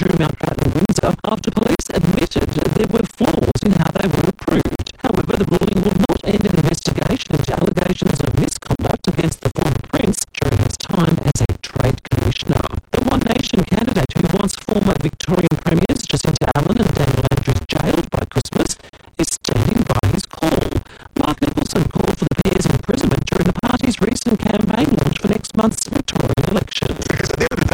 through Mountbatten, Windsor, after police admitted there were flaws in how they were approved. However, the ruling will not end an investigation into allegations of misconduct against the former Prince during his time as a Trade Commissioner. The One Nation candidate who wants former Victorian Premiers Jacinta Allan and Daniel Andrews jailed by Christmas is standing by his call. Mark Nicholson called for the pair's imprisonment during the party's recent campaign launch for next month's Victorian election. Because at the end of the